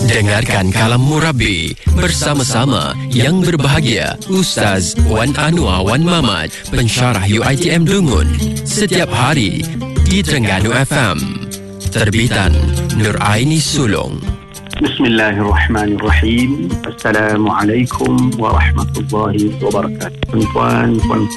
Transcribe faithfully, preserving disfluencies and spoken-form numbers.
Dengarkan Kalam Murabi bersama-sama yang berbahagia Ustaz Wan Anwar Wan Mamat, pensyarah U I T M Dungun, setiap hari di Terengganu F M. Terbitan Nur Aini Sulong. Bismillahirrahmanirrahim. Assalamualaikum warahmatullahi wabarakatuh. Tuan-tuan, puan